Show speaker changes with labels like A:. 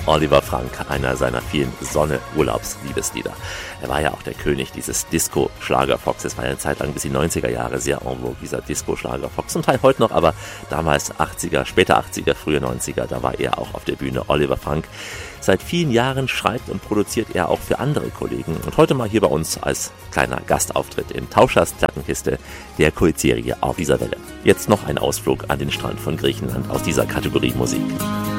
A: Oliver Frank, einer seiner vielen Sonne-Urlaubs-Liebeslieder. Er war ja auch der König dieses Disco-Schlager-Fox. Es war ja eine Zeit lang bis die 90er Jahre sehr en vogue, dieser Disco-Schlager-Fox. Zum Teil heute noch, aber damals 80er, später 80er, frühe 90er, da war er auch auf der Bühne, Oliver Frank. Seit vielen Jahren schreibt und produziert er auch für andere Kollegen. Und heute mal hier bei uns als kleiner Gastauftritt in Tauschers Plattenkiste der Kultserie Auf dieser Welle. Jetzt noch ein Ausflug an den Strand von Griechenland aus dieser Kategorie Musik.